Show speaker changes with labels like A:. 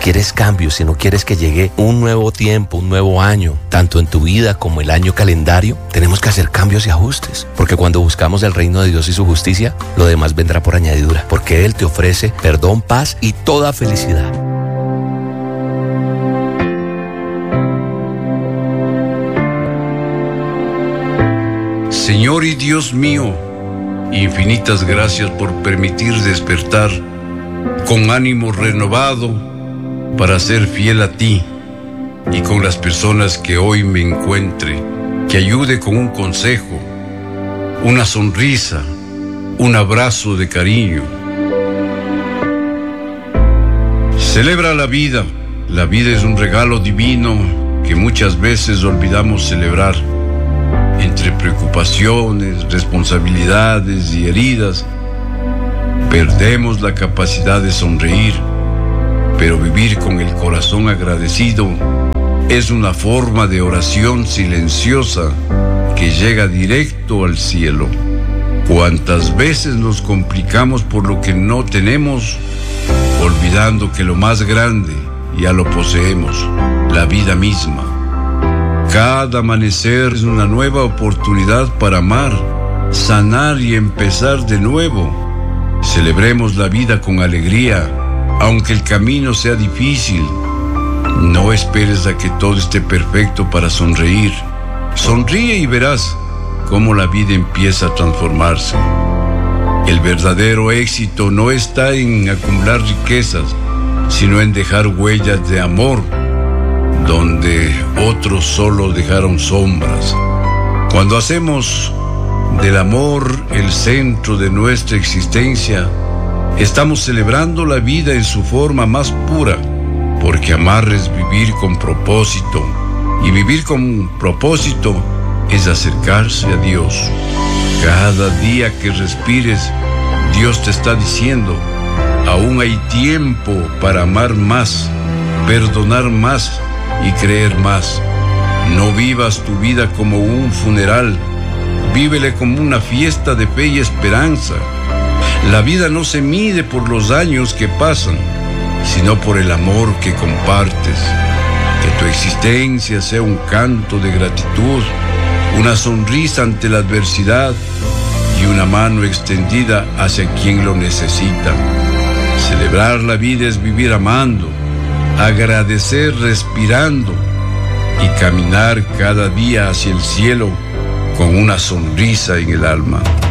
A: quieres cambios, si no quieres que llegue un nuevo tiempo, un nuevo año, tanto en tu vida como el año calendario, tenemos que hacer cambios y ajustes. Porque cuando buscamos el reino de Dios y su justicia, lo demás vendrá por añadidura. Porque Él te ofrece perdón, paz y toda felicidad.
B: Señor y Dios mío, infinitas gracias por permitir despertar con ánimo renovado para ser fiel a ti y con las personas que hoy me encuentre, que ayude con un consejo, una sonrisa, un abrazo de cariño. Celebra la vida. La vida es un regalo divino que muchas veces olvidamos celebrar. Entre preocupaciones, responsabilidades y heridas, perdemos la capacidad de sonreír, pero vivir con el corazón agradecido es una forma de oración silenciosa que llega directo al cielo. ¿Cuántas veces nos complicamos por lo que no tenemos, olvidando que lo más grande ya lo poseemos, la vida misma? Cada amanecer es una nueva oportunidad para amar, sanar y empezar de nuevo. Celebremos la vida con alegría, aunque el camino sea difícil. No esperes a que todo esté perfecto para sonreír. Sonríe y verás cómo la vida empieza a transformarse. El verdadero éxito no está en acumular riquezas, sino en dejar huellas de amor donde otros solo dejaron sombras. Cuando hacemos del amor el centro de nuestra existencia, estamos celebrando la vida en su forma más pura, porque amar es vivir con propósito, y vivir con propósito es acercarse a Dios. Cada día que respires, Dios te está diciendo: aún hay tiempo para amar más, perdonar más y creer más. No vivas tu vida como un funeral, vívele como una fiesta de fe y esperanza. La vida no se mide por los años que pasan, sino por el amor que compartes. Que tu existencia sea un canto de gratitud, una sonrisa ante la adversidad y una mano extendida hacia quien lo necesita. Celebrar la vida es vivir amando, agradecer respirando y caminar cada día hacia el cielo con una sonrisa en el alma.